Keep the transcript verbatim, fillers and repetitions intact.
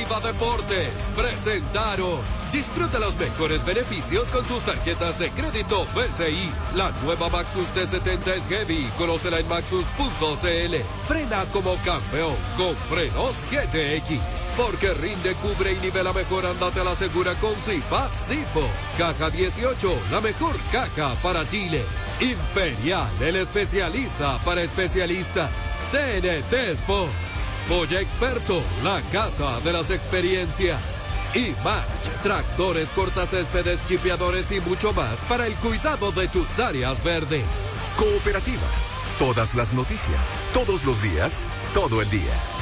Viva Deportes presentaron. Disfruta los mejores beneficios con tus tarjetas de crédito B C I. La nueva Maxus T setenta es heavy. Conócela en maxus punto c l. Frena como campeón con frenos G T X. Porque rinde, cubre y nivela mejor, andate a la segura con Zipa Zipo. Caja dieciocho, la mejor caja para Chile. Imperial, el especialista para especialistas. T N T Sports. Boya Experto, la casa de las experiencias. Y March, tractores, cortacéspedes, chipeadores y mucho más para el cuidado de tus áreas verdes. Cooperativa, todas las noticias, todos los días, todo el día.